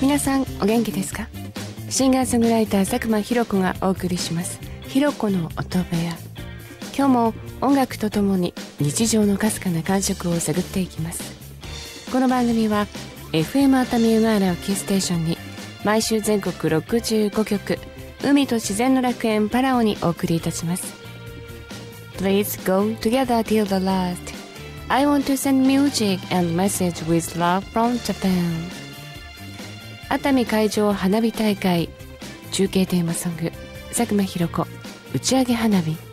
皆さんお元気ですか？シンガーソングライター佐久間ひろ子がお送りしますひろ子の音部屋。今日も音楽とともに日常のかすかな感触を探っていきます。この番組は FM 熱海うがらをキーステーションに毎週全国65局海と自然の楽園パラオにお送りいたします。 Please go together till the last. I want to send music and message with love from Japan. 熱海海上花火大会中継テーマソング佐久間ひろ子打ち上げ花火。